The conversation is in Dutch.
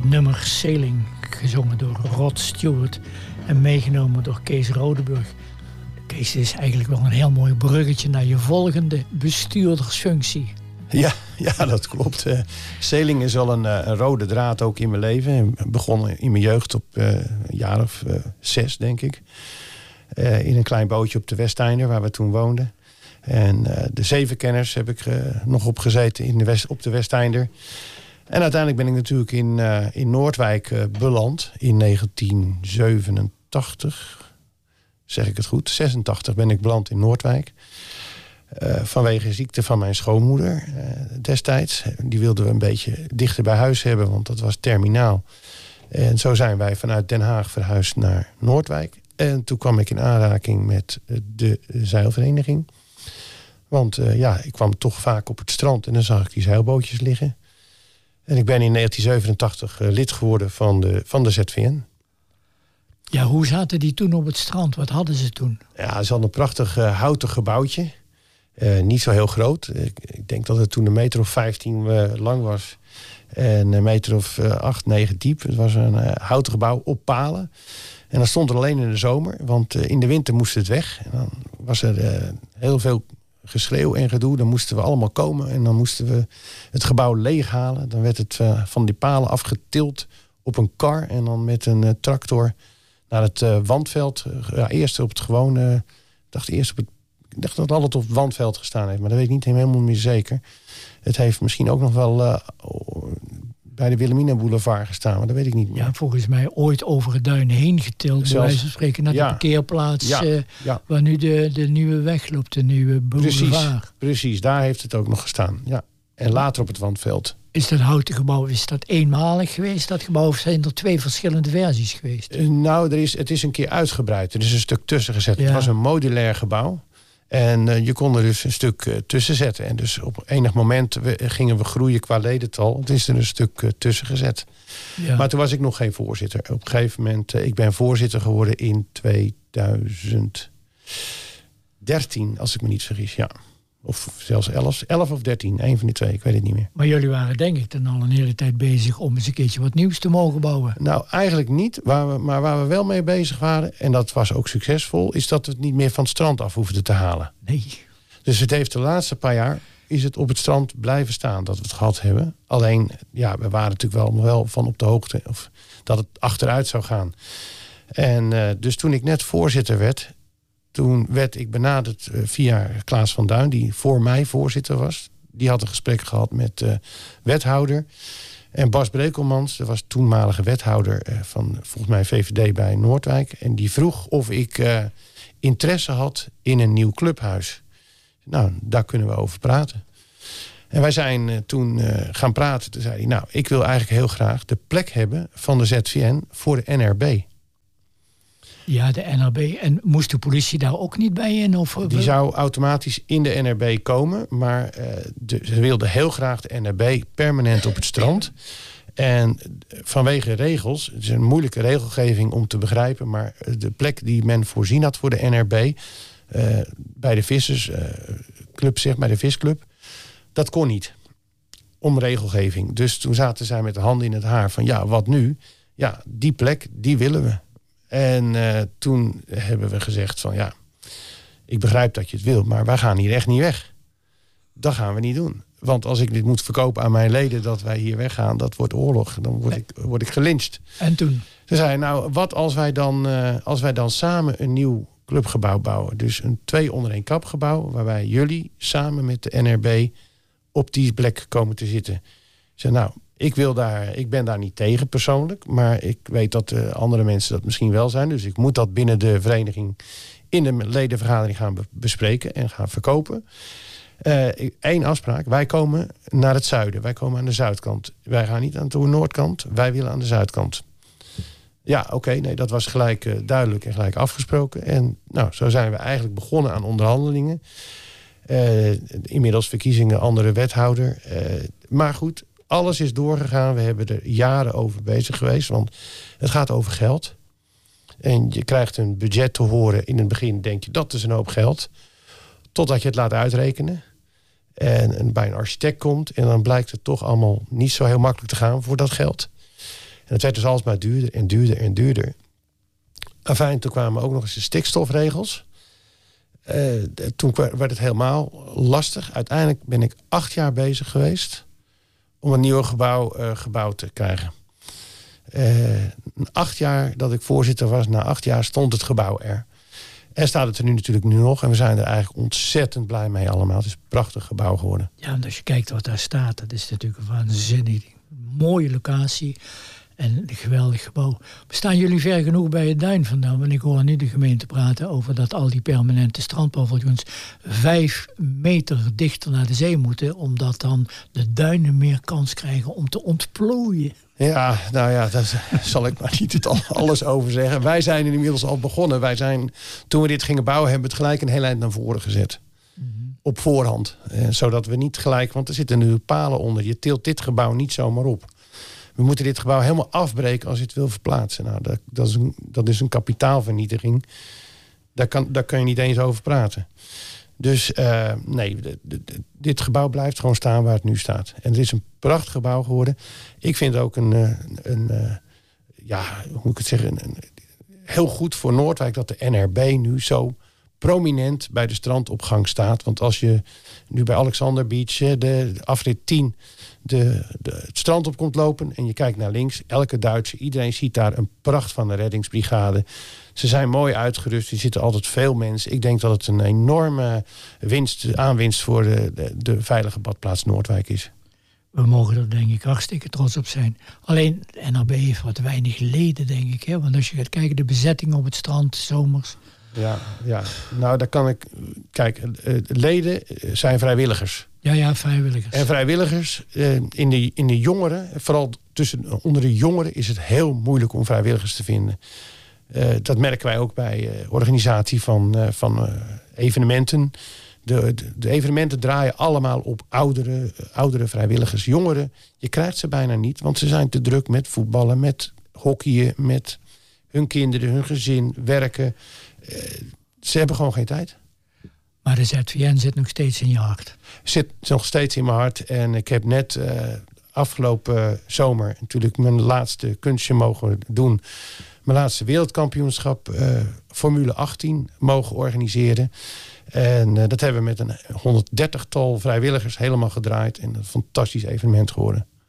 Het nummer Sailing, gezongen door Rod Stewart en meegenomen door Kees Rodeburg. Kees, is eigenlijk wel een heel mooi bruggetje naar je volgende bestuurdersfunctie. Ja, dat klopt. Sailing is al een rode draad ook in mijn leven. Begonnen in mijn jeugd op een jaar of 6, denk ik. In een klein bootje op de Westeinder, waar we toen woonden. En de Zevenkenners heb ik nog opgezeten op de Westeinder. En uiteindelijk ben ik natuurlijk in Noordwijk beland. In 1987, zeg ik het goed. 86 ben ik beland in Noordwijk. Vanwege ziekte van mijn schoonmoeder destijds. Die wilden we een beetje dichter bij huis hebben, want dat was terminaal. En zo zijn wij vanuit Den Haag verhuisd naar Noordwijk. En toen kwam ik in aanraking met de zeilvereniging. Want ik kwam toch vaak op het strand en dan zag ik die zeilbootjes liggen. En ik ben in 1987 lid geworden van de ZVN. Ja, hoe zaten die toen op het strand? Wat hadden ze toen? Ja, ze hadden een prachtig houten gebouwtje. Niet zo heel groot. Ik denk dat het toen 1,15 meter lang was. En 1,8 meter 9 diep. Het was een houten gebouw op palen. En dat stond er alleen in de zomer. Want in de winter moest het weg. En dan was er heel veel geschreeuw en gedoe. Dan moesten we allemaal komen. En dan moesten we het gebouw leeghalen. Dan werd het van die palen afgetild op een kar. En dan met een tractor naar het wandveld. Eerst op het gewone... Ik dacht dat het altijd op het wandveld gestaan heeft. Maar dat weet ik niet helemaal meer zeker. Het heeft misschien ook nog wel bij de Wilhelmina Boulevard gestaan. Maar dat weet ik niet meer. Ja, volgens mij ooit over het duin heen getild. Bij wijze van spreken naar de parkeerplaats. Waar nu de nieuwe weg loopt. De nieuwe boulevard. Precies, daar heeft het ook nog gestaan. Ja. En later op het wandveld. Is dat houten gebouw, is dat eenmalig geweest, dat gebouw? Of zijn er 2 verschillende versies geweest? Het is een keer uitgebreid. Er is een stuk tussen gezet. Ja. Het was een modulair gebouw. En je kon er dus een stuk tussen zetten. En dus op enig moment gingen we groeien qua ledental. Het is er een stuk tussen gezet. Ja. Maar toen was ik nog geen voorzitter. Op een gegeven moment, ik ben voorzitter geworden in 2013, als ik me niet vergis, ja. Of zelfs 11 of 13, één van die 2, ik weet het niet meer. Maar jullie waren denk ik dan al een hele tijd bezig om eens een keertje wat nieuws te mogen bouwen. Nou, eigenlijk niet. Maar waar we wel mee bezig waren, en dat was ook succesvol, is dat we het niet meer van het strand af hoefden te halen. Nee. Dus het heeft de laatste paar jaar, is het op het strand blijven staan dat we het gehad hebben. Alleen, we waren natuurlijk wel van op de hoogte of dat het achteruit zou gaan. En dus toen ik net voorzitter werd, toen werd ik benaderd via Klaas van Duin, die voor mij voorzitter was. Die had een gesprek gehad met de wethouder. En Bas Brekelmans, dat was toenmalige wethouder van volgens mij VVD bij Noordwijk. En die vroeg of ik interesse had in een nieuw clubhuis. Nou, daar kunnen we over praten. En wij zijn toen gaan praten. Toen zei hij, ik wil eigenlijk heel graag de plek hebben van de ZVN voor de NRB. Ja, de NRB. En moest de politie daar ook niet bij in? Of? Die zou automatisch in de NRB komen. Maar ze wilden heel graag de NRB permanent op het strand. En vanwege regels, het is een moeilijke regelgeving om te begrijpen, maar de plek die men voorzien had voor de NRB, bij de vissersclub, bij de visclub, dat kon niet. Om regelgeving. Dus toen zaten zij met de handen in het haar van wat nu? Ja, die plek, die willen we. En toen hebben we gezegd van ik begrijp dat je het wil, maar wij gaan hier echt niet weg. Dat gaan we niet doen. Want als ik dit moet verkopen aan mijn leden dat wij hier weggaan, dat wordt oorlog. Dan word ik gelyncht. En toen? Ze zei, wat als wij dan samen een nieuw clubgebouw bouwen. Dus een 2 onder 1 kap gebouw, waarbij jullie samen met de NRB op die plek komen te zitten. Ik zei, ik ben daar niet tegen persoonlijk, maar ik weet dat andere mensen dat misschien wel zijn. Dus ik moet dat binnen de vereniging in de ledenvergadering gaan bespreken en gaan verkopen. 1 afspraak, wij komen naar het zuiden, wij komen aan de zuidkant. Wij gaan niet aan de noordkant, wij willen aan de zuidkant. Ja, oké, dat was gelijk duidelijk en gelijk afgesproken. En zo zijn we eigenlijk begonnen aan onderhandelingen. Inmiddels verkiezingen, andere wethouder. Maar goed, alles is doorgegaan. We hebben er jaren over bezig geweest. Want het gaat over geld. En je krijgt een budget te horen. In het begin denk je, dat is een hoop geld. Totdat je het laat uitrekenen. En bij een architect komt. En dan blijkt het toch allemaal niet zo heel makkelijk te gaan voor dat geld. het werd dus alsmaar duurder en duurder en duurder. Enfin, toen kwamen ook nog eens de stikstofregels. Toen werd het helemaal lastig. Uiteindelijk ben ik 8 jaar bezig geweest om een nieuw gebouw gebouwd te krijgen. 8 jaar dat ik voorzitter was, na 8 jaar stond het gebouw er. En staat het er nu natuurlijk nog. En we zijn er eigenlijk ontzettend blij mee allemaal. Het is een prachtig gebouw geworden. Ja, en als je kijkt wat daar staat, dat is natuurlijk een waanzinnig mooie locatie. En een geweldig gebouw. Staan jullie ver genoeg bij het duin vandaan? Want ik hoor nu de gemeente praten over dat al die permanente strandpaviljoens 5 meter dichter naar de zee moeten. Omdat dan de duinen meer kans krijgen om te ontplooien. Ja, nou ja, daar zal ik maar niet alles over zeggen. Wij zijn inmiddels al begonnen. Toen we dit gingen bouwen, hebben we het gelijk een heel eind naar voren gezet. Op voorhand. Zodat we niet gelijk, want er zitten nu palen onder. Je tilt dit gebouw niet zomaar op. We moeten dit gebouw helemaal afbreken als je het wil verplaatsen. Nou, dat is een kapitaalvernietiging. Daar kan je niet eens over praten. Dus nee, dit gebouw blijft gewoon staan waar het nu staat. En het is een prachtig gebouw geworden. Ik vind het ook hoe moet ik het zeggen, heel goed voor Noordwijk dat de NRB nu zo prominent bij de strandopgang staat. Want als je nu bij Alexander Beach, de afrit 10, het strand op komt lopen en je kijkt naar links, elke Duitser, iedereen ziet daar een pracht van de reddingsbrigade. Ze zijn mooi uitgerust, er zitten altijd veel mensen. Ik denk dat het een enorme aanwinst voor de veilige badplaats Noordwijk is. We mogen er denk ik hartstikke trots op zijn. Alleen de NRB heeft wat weinig leden, denk ik. Hè? Want als je gaat kijken, de bezetting op het strand, zomers. Ja. Nou, daar kan ik... Kijk, leden zijn vrijwilligers. Ja, vrijwilligers. En vrijwilligers, in de jongeren, vooral onder de jongeren, is het heel moeilijk om vrijwilligers te vinden. Dat merken wij ook bij organisatie van evenementen. De evenementen draaien allemaal op oudere vrijwilligers. Jongeren, je krijgt ze bijna niet, want ze zijn te druk met voetballen, met hockeyen, met hun kinderen, hun gezin, werken. Ze hebben gewoon geen tijd. Maar de ZVN zit nog steeds in je hart. Zit nog steeds in mijn hart. En ik heb net afgelopen zomer natuurlijk mijn laatste kunstje mogen doen. Mijn laatste wereldkampioenschap Formule 18 mogen organiseren. En dat hebben we met een 130-tal vrijwilligers helemaal gedraaid. En een fantastisch evenement geworden.